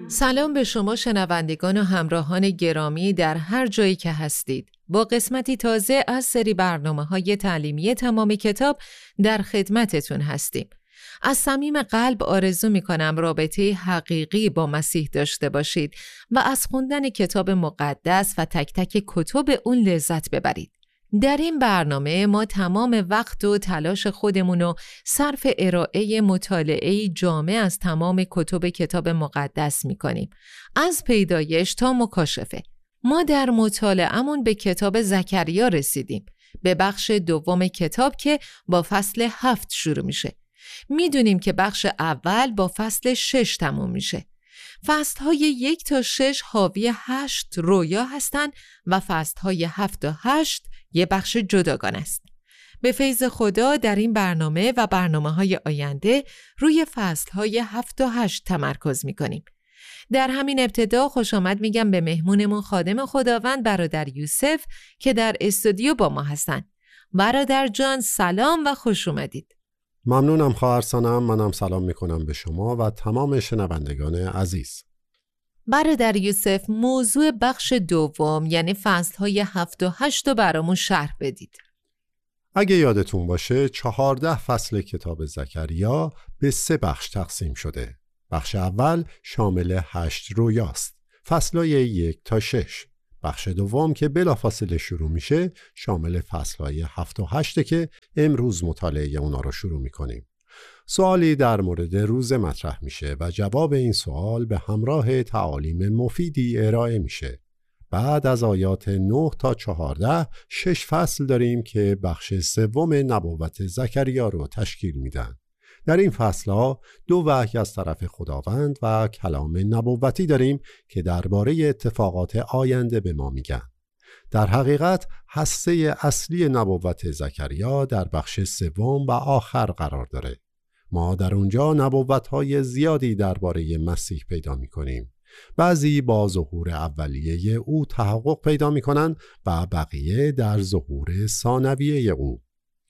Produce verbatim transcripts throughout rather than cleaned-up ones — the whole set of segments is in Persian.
سلام به شما شنوندگان و همراهان گرامی در هر جایی که هستید. با قسمتی تازه از سری برنامه‌های تعلیمی تمام کتاب در خدمتتون هستیم. از صمیم قلب آرزو می‌کنم رابطه حقیقی با مسیح داشته باشید و از خوندن کتاب مقدس و تک تک کتب اون لذت ببرید. در این برنامه ما تمام وقت و تلاش خودمون رو صرف ارائه مطالعه جامع از تمام کتب کتاب مقدس می‌کنیم، از پیدایش تا مکاشفه. ما در مطالعه‌مون به کتاب زکریا رسیدیم، به بخش دوم کتاب که با فصل هفت شروع میشه. میدونیم که بخش اول با فصل شش تموم میشه. فصلهای یک تا شش حاوی هشت رویا هستند و فصلهای هفت تا هشت یه بخش جداگانه است. به فیض خدا در این برنامه و برنامه‌های آینده روی فصلهای هفت تا هشت تمرکز میکنیم. در همین ابتدا خوش آمد میگم به مهمونمون خادم خداوند برادر یوسف که در استودیو با ما هستن. برادر جان سلام و خوش اومدید. ممنونم خواهر سانم. منم سلام میکنم به شما و تمام شنوندگان عزیز. برادر یوسف موضوع بخش دوم یعنی فصلهای هفت و هشت رو برامون شرح بدید. اگه یادتون باشه چهارده فصل کتاب زکریا به سه بخش تقسیم شده. بخش اول شامل هشت رویاست، فصلهای یک تا شش. بخش دوم که بلافاصله شروع میشه شامل فصلهای هفت و هشت که امروز مطالعه اونا رو شروع میکنیم. سوالی در مورد روزه مطرح میشه و جواب این سوال به همراه تعالیم مفیدی ارائه میشه. بعد از آیات نه تا چهارده شش فصل داریم که بخش سوم نبوت زکریا رو تشکیل میدن. در این فصلها دو وحی از طرف خداوند و کلام نبوتی داریم که درباره اتفاقات آینده به ما میگن. در حقیقت هسته اصلی نبوت زکریا در بخش سوم و آخر قرار داره. ما در اونجا نبوت‌های زیادی درباره مسیح پیدا می‌کنیم. بعضی با ظهور اولیه او تحقق پیدا می‌کنند و بقیه در ظهور ثانویه او.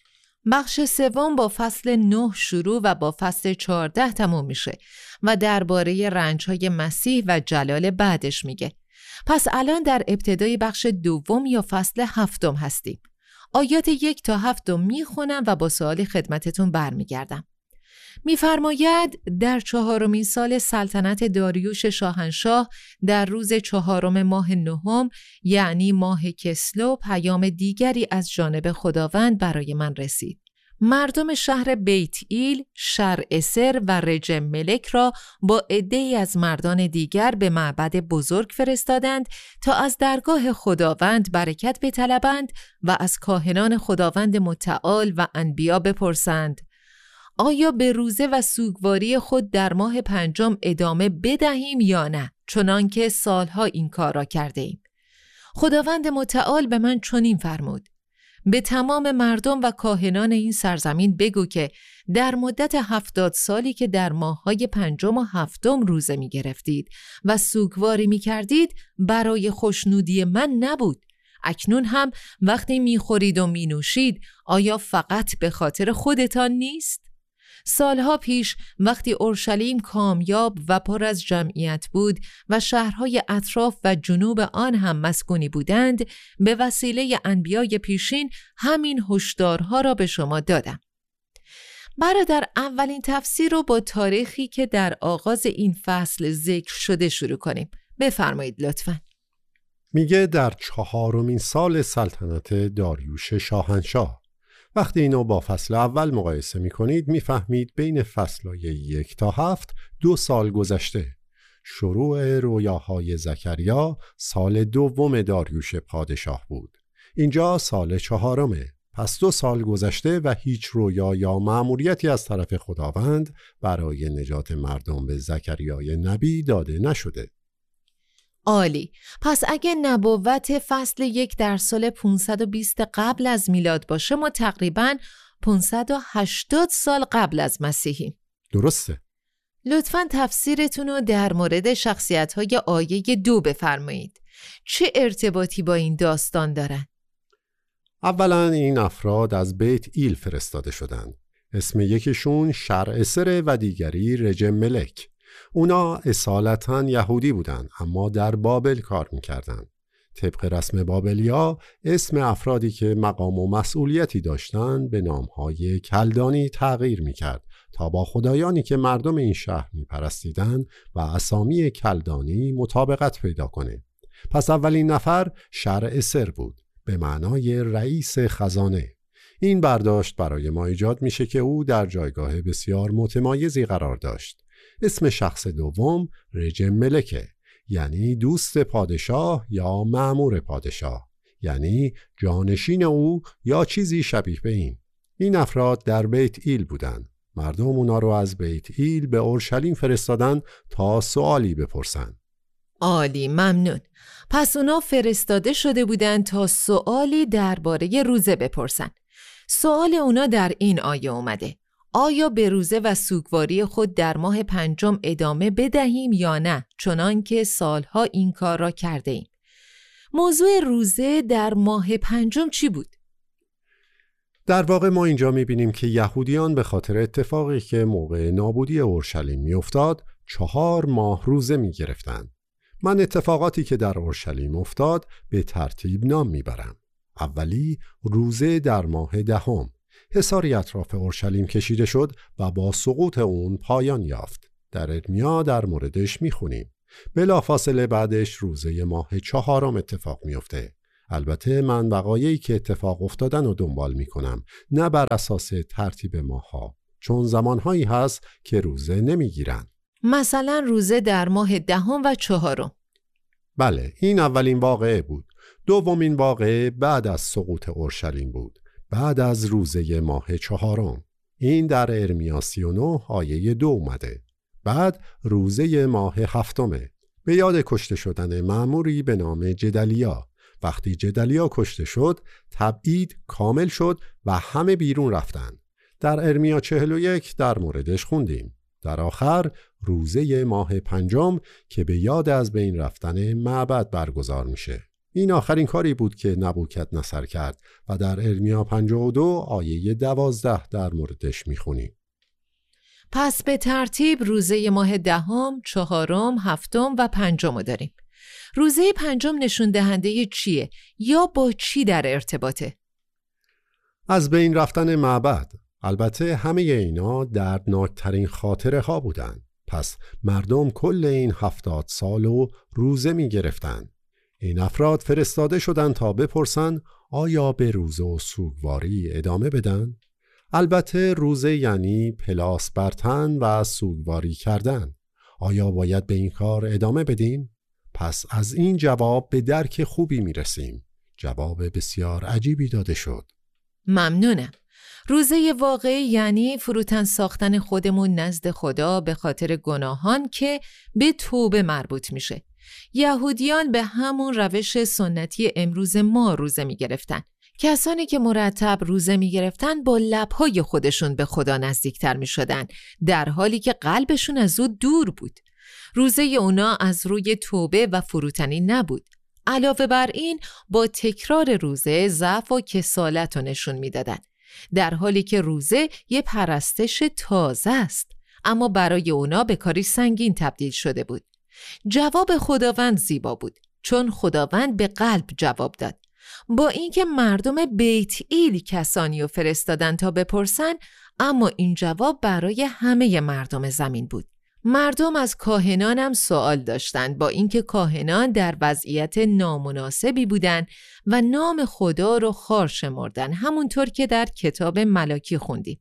بخش سوم با فصل نه شروع و با فصل چهارده تموم میشه و درباره رنج‌های مسیح و جلال بعدش میگه. پس الان در ابتدای بخش دوم یا فصل هفتم هستیم. آیات یک تا هفت رو میخونم و با سوال خدمتتون برمیگردم. میفرماید در چهارمین سال سلطنت داریوش شاهنشاه در روز چهارم ماه نهم یعنی ماه کسلو پیام دیگری از جانب خداوند برای من رسید. مردم شهر بیت ایل، شرعسر و رجم ملک را با عده‌ای از مردان دیگر به معبد بزرگ فرستادند تا از درگاه خداوند برکت بطلبند و از کاهنان خداوند متعال و انبیا بپرسند آیا به روزه و سوگواری خود در ماه پنجم ادامه بدهیم یا نه، چنان که سالها این کار را کرده ایم. خداوند متعال به من چنین فرمود: به تمام مردم و کاهنان این سرزمین بگو که در مدت هفتاد سالی که در ماههای پنجم و هفتم روزه می گرفتید و سوگواری می کردید برای خوشنودی من نبود. اکنون هم وقتی می خورید و می نوشید آیا فقط به خاطر خودتان نیست؟ سالها پیش وقتی اورشلیم کامیاب و پر از جمعیت بود و شهرهای اطراف و جنوب آن هم مسکونی بودند، به وسیله انبیای پیشین همین هشدارها را به شما دادم. برادر اولین تفسیر رو با تاریخی که در آغاز این فصل ذکر شده شروع کنیم. بفرمایید لطفاً. میگه در چهارمین سال سلطنت داریوش شاهنشاه. وقتی اینو با فصل اول مقایسه میکنید میفهمید بین فصلهای یک تا هفت دو سال گذشته. شروع رویاهای زکریا سال دوم داریوش پادشاه بود. اینجا سال چهارمه. پس دو سال گذشته و هیچ رویا یا مأموریتی از طرف خداوند برای نجات مردم به زکریای نبی داده نشده. عالی. پس اگه نبوت فصل یک در سال پانصد و بیست قبل از میلاد باشه ما تقریباً پانصد و هشتاد سال قبل از مسیحیم. درسته. لطفاً تفسیرتون رو در مورد شخصیت‌های آیه دو بفرمایید. چه ارتباطی با این داستان دارن؟ اولا این افراد از بیت ایل فرستاده شدند. اسم یکیشون شرعسر و دیگری رجم ملک. اونا اصالتاً یهودی بودن اما در بابل کار میکردن. طبق رسم بابلیا اسم افرادی که مقام و مسئولیتی داشتن به نامهای کلدانی تغییر میکرد تا با خدایانی که مردم این شهر میپرستیدن و اسامی کلدانی مطابقت پیدا کنه. پس اولین نفر شرعسر بود به معنای رئیس خزانه. این برداشت برای ما ایجاد میشه که او در جایگاه بسیار متمایزی قرار داشت. اسم شخص دوم رجم ملکه، یعنی دوست پادشاه یا مأمور پادشاه، یعنی جانشین او یا چیزی شبیه به این. این افراد در بیت ایل بودن. مردم اونا رو از بیت ایل به اورشلیم فرستادن تا سوالی بپرسن. عالی، ممنون. پس اونا فرستاده شده بودن تا سوالی درباره روزه بپرسن. سوال اونا در این آیه اومده: آیا به روزه و سوگواری خود در ماه پنجم ادامه بدهیم یا نه، چنان که سالها این کار را کرده ایم؟ موضوع روزه در ماه پنجم چی بود؟ در واقع ما اینجا میبینیم که یهودیان به خاطر اتفاقی که موقع نابودی اورشلیم میافتاد چهار ماه روزه میگرفتند. من اتفاقاتی که در اورشلیم افتاد به ترتیب نام میبرم. اولی، روزه در ماه دهم. حصاری اطراف اورشلیم کشیده شد و با سقوط اون پایان یافت. در ارمیا در موردش میخونیم. بلافاصله بعدش روزه ماه چهارم اتفاق میفته. البته من وقایعی که اتفاق افتادن رو دنبال میکنم، نه بر اساس ترتیب ماها، چون زمانهایی هست که روزه نمیگیرن. مثلا روزه در ماه دهم و چهارم. بله، این اولین واقعه بود. دومین واقعه بعد از سقوط اورشلیم بود، بعد از روزه ماه چهارم. این در ارمیا سی و نه آیه دو اومده. بعد روزه ماه هفتمه، به یاد کشته شدن مأموری به نام جدلیا. وقتی جدلیا کشته شد، تبعید کامل شد و همه بیرون رفتن. در ارمیا چهل و یک در موردش خوندیم. در آخر روزه ماه پنجم که به یاد از بین رفتن معبد برگزار میشه. این آخرین کاری بود که نبوکدنصر کرد و در ارمیا پنجاه و دو آیه دوازده در موردش میخونیم. پس به ترتیب روزه ماه دهم، چهارم، هفتم و پنجم داریم. روزه پنجم نشون دهنده چیه یا با چی در ارتباطه؟ از بین رفتن معبد. البته همه اینا دردناکترین خاطره ها بودن. پس مردم کل این هفتاد سالو روزه می گرفتن. این افراد فرستاده شدن تا بپرسن آیا به روزه و سوگواری ادامه بدن؟ البته روزه یعنی پلاس بر تن و سوگواری کردن. آیا باید به این کار ادامه بدیم؟ پس از این جواب به درک خوبی می رسیم. جواب بسیار عجیبی داده شد. ممنونم. روزه واقعی یعنی فروتن ساختن خودمون نزد خدا به خاطر گناهان که به توبه مربوط میشه. یهودیان به همون روش سنتی امروز ما روزه می گرفتن. کسانی که مرتب روزه می گرفتن با لبهای خودشون به خدا نزدیکتر می شدن، در حالی که قلبشون از او دور بود. روزه اونا از روی توبه و فروتنی نبود. علاوه بر این با تکرار روزه ضعف و کسالت رو نشون می دادن. در حالی که روزه یه پرستش تازه است، اما برای اونا به کاری سنگین تبدیل شده بود. جواب خداوند زیبا بود، چون خداوند به قلب جواب داد. با اینکه مردم بیت ایل کسانی رو فرستادن تا بپرسن، اما این جواب برای همه مردم زمین بود. مردم از کاهنان هم سوال داشتند، با اینکه کاهنان در وضعیت نامناسبی بودند و نام خدا رو خوار شمردن، همونطور که در کتاب ملاکی خوندیم.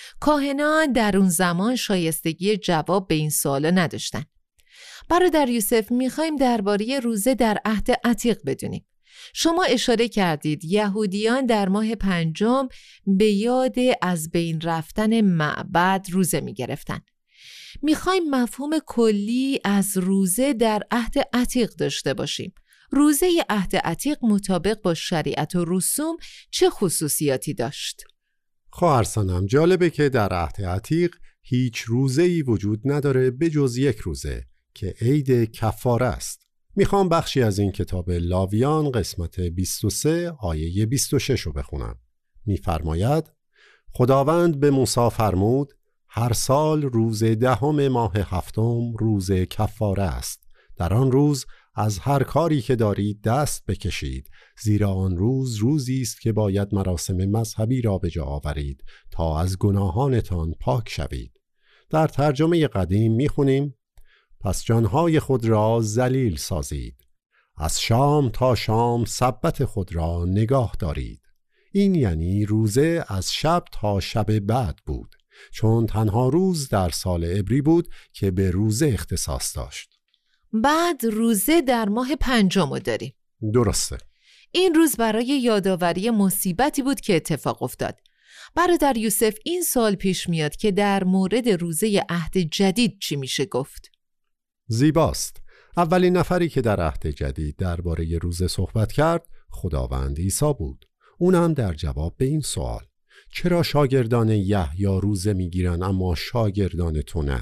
کاهنان در اون زمان شایستگی جواب به این سوالا نداشتن. برادر یوسف، میخوایم درباره روزه در عهد عتیق بدونیم. شما اشاره کردید یهودیان در ماه پنجم به یاد از بین رفتن معبد روزه میگرفتن. میخوایم مفهوم کلی از روزه در عهد عتیق داشته باشیم. روزه عهد عتیق مطابق با شریعت و رسوم چه خصوصیاتی داشت؟ خواهر سنم، جالبه که در عهد عتیق هیچ روزه‌ای وجود نداره به جز یک روزه که عید کفاره است. میخوام بخشی از این کتاب لاویان قسمت بیست و سه آیه بیست و شش رو بخونم. میفرماید: خداوند به موسی فرمود: هر سال روز دهم ماه هفتم روز کفاره است. در آن روز از هر کاری که دارید دست بکشید، زیرا آن روز روزی است که باید مراسم مذهبی را به جا آورید تا از گناهانتان پاک شوید. در ترجمه قدیم میخونیم: پس جانهای خود را ذلیل سازید، از شام تا شام سبت خود را نگاه دارید. این یعنی روزه از شب تا شب بعد بود، چون تنها روز در سال عبری بود که به روزه اختصاص داشت. بعد روزه در ماه پنجم رو داریم. درسته. این روز برای یادآوری مصیبتی بود که اتفاق افتاد. برادر یوسف، این سوال پیش میاد که در مورد روزه عهد جدید چی میشه گفت؟ زیباست. اولین نفری که در عهد جدید درباره روزه صحبت کرد خداوند عیسی بود. اونم در جواب به این سوال: چرا شاگردان یحیی روزه میگیرن اما شاگردان تو نه؟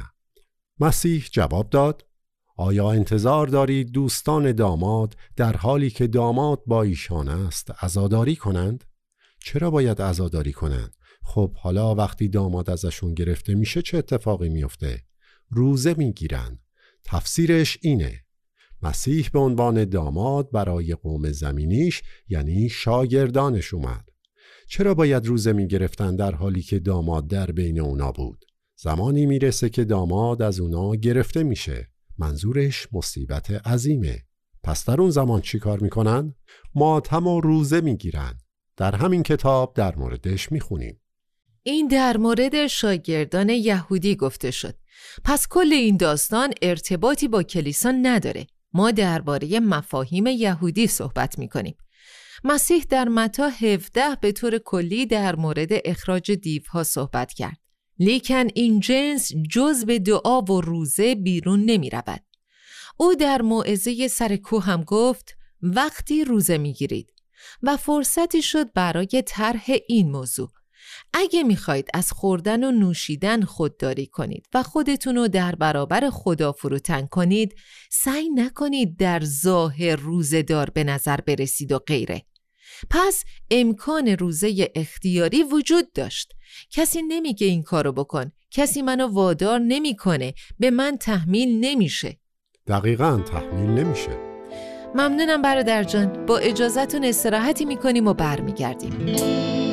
مسیح جواب داد: آیا انتظار دارید دوستان داماد در حالی که داماد با ایشان است عزاداری کنند؟ چرا باید عزاداری کنند؟ خب حالا وقتی داماد ازشون گرفته میشه چه اتفاقی میفته؟ روزه میگیرن. تفسیرش اینه: مسیح به عنوان داماد برای قوم زمینیش یعنی شاگردانش اومد. چرا باید روزه میگرفتن در حالی که داماد در بین اونا بود؟ زمانی میرسه که داماد از اونا گرفته میشه. منظورش مصیبت عظیمه. پس در اون زمان چی کار میکنن؟ ماتم و روزه میگیرن. در همین کتاب در موردش میخونیم. این در مورد شاگردان یهودی گفته شد. پس کل این داستان ارتباطی با کلیسا نداره. ما درباره مفاهیم یهودی صحبت میکنیم. مسیح در متی هفده به طور کلی در مورد اخراج دیوها صحبت کرد. لیکن این جنس جز به دعا و روزه بیرون نمی رود. او در موعظه سر کوه هم گفت وقتی روزه می گیرید و فرصتی شد برای طرح این موضوع. اگه می خواید از خوردن و نوشیدن خودداری کنید و خودتون رو در برابر خدا فروتن کنید، سعی نکنید در ظاهر روزه دار به نظر برسید و غیره. پس امکان روزه اختیاری وجود داشت. کسی نمیگه این کارو بکن، کسی منو وادار نمیکنه، به من تحمیل نمیشه. دقیقاً تحمیل نمیشه. ممنونم برادر جان. با اجازهتون استراحتی میکنیم و برمیگردیم.